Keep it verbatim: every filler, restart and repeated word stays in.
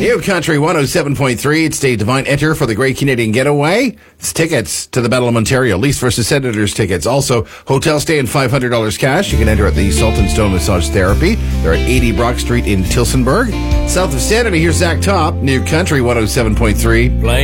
New Country one oh seven point three. It's Dave Devine. Enter for the Great Canadian Getaway. It's tickets to the Battle of Ontario. Leafs versus Senators tickets. Also, hotel stay and five hundred dollars cash. You can enter at the Salt and Stone Massage Therapy. They're at eighty Brock Street in Tillsonburg. South of Sanity, here's Zach Top. New Country one oh seven point three.